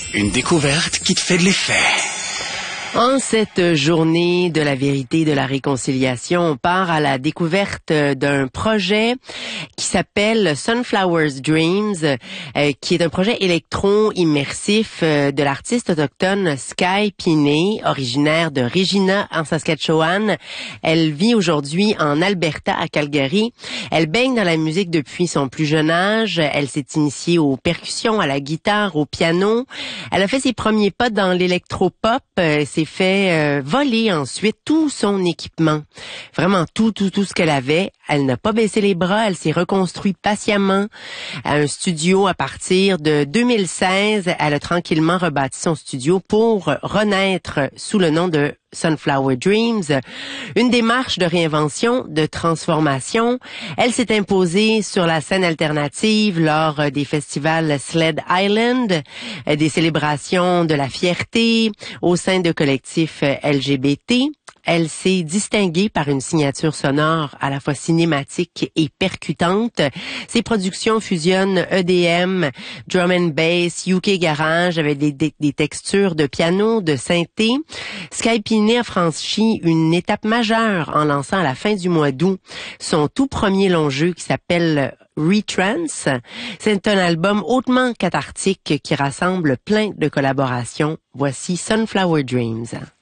Une découverte qui te fait de l'effet. En cette journée de la vérité et de la réconciliation, on part à la découverte d'un projet qui s'appelle Sunflower's Dreams, qui est un projet électro-immersif de l'artiste autochtone Sky Pinet, originaire de Regina, en Saskatchewan. Elle vit aujourd'hui en Alberta, à Calgary. Elle baigne dans la musique depuis son plus jeune âge. Elle s'est initiée aux percussions, à la guitare, au piano. Elle a fait ses premiers pas dans l'électropop. S'est fait voler ensuite tout son équipement. Vraiment tout ce qu'elle avait. Elle n'a pas baissé les bras. Elle s'est reconstruite patiemment à un studio à partir de 2016. Elle a tranquillement rebâti son studio pour renaître sous le nom de Sunflower Dreams, une démarche de réinvention, de transformation. Elle s'est imposée sur la scène alternative lors des festivals Sled Island, des célébrations de la fierté au sein de collectifs LGBT. Elle s'est distinguée par une signature sonore à la fois cinématique et percutante. Ses productions fusionnent EDM, drum and bass, UK garage avec des textures de piano, de synthé. Sky Pinet a franchi une étape majeure en lançant à la fin du mois d'août son tout premier long jeu qui s'appelle Retrance. C'est un album hautement cathartique qui rassemble plein de collaborations. Voici Sunflower Dreams.